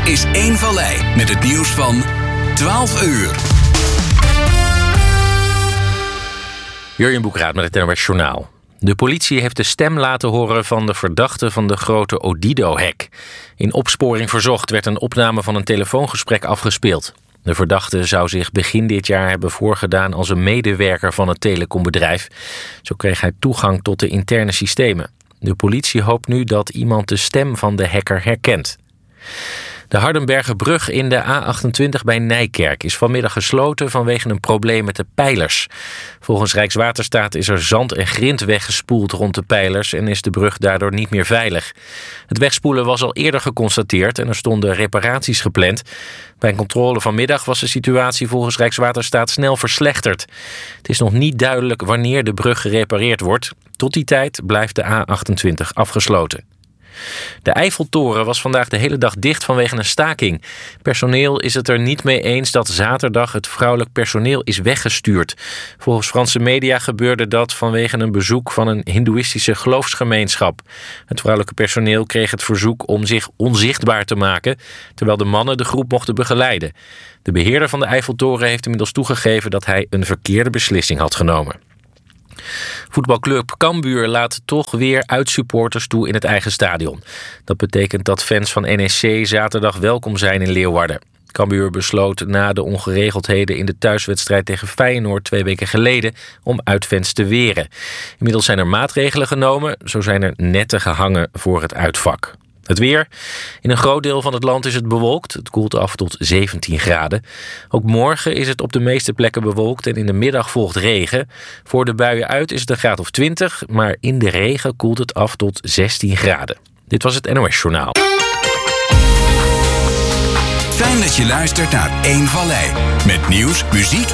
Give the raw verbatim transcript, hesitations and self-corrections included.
is één Vallei met het nieuws van twaalf uur. Jurjen Boekraat met het N O S Journaal. De politie heeft de stem laten horen van de verdachte van de grote Odido-hack. In Opsporing Verzocht werd een opname van een telefoongesprek afgespeeld. De verdachte zou zich begin dit jaar hebben voorgedaan als een medewerker van het telecombedrijf. Zo kreeg hij toegang tot de interne systemen. De politie hoopt nu dat iemand de stem van de hacker herkent. De Hardenbergerbrug in de A achtentwintig bij Nijkerk is vanmiddag gesloten vanwege een probleem met de pijlers. Volgens Rijkswaterstaat is er zand en grind weggespoeld rond de pijlers en is de brug daardoor niet meer veilig. Het wegspoelen was al eerder geconstateerd en er stonden reparaties gepland. Bij een controle vanmiddag was de situatie volgens Rijkswaterstaat snel verslechterd. Het is nog niet duidelijk wanneer de brug gerepareerd wordt. Tot die tijd blijft de A achtentwintig afgesloten. De Eiffeltoren was vandaag de hele dag dicht vanwege een staking. Personeel is het er niet mee eens dat zaterdag het vrouwelijk personeel is weggestuurd. Volgens Franse media gebeurde dat vanwege een bezoek van een hindoeïstische geloofsgemeenschap. Het vrouwelijke personeel kreeg het verzoek om zich onzichtbaar te maken, terwijl de mannen de groep mochten begeleiden. De beheerder van de Eiffeltoren heeft inmiddels toegegeven dat hij een verkeerde beslissing had genomen. Voetbalclub Cambuur laat toch weer uitsupporters toe in het eigen stadion. Dat betekent dat fans van N E C zaterdag welkom zijn in Leeuwarden. Cambuur besloot na de ongeregeldheden in de thuiswedstrijd tegen Feyenoord twee weken geleden om uitfans te weren. Inmiddels zijn er maatregelen genomen, zo zijn er netten gehangen voor het uitvak. Het weer. In een groot deel van het land is het bewolkt. Het koelt af tot zeventien graden. Ook morgen is het op de meeste plekken bewolkt en in de middag volgt regen. Voor de buien uit is het een graad of twintig, maar in de regen koelt het af tot zestien graden. Dit was het N O S Journaal. Fijn dat je luistert naar één Vallei. Met nieuws, muziek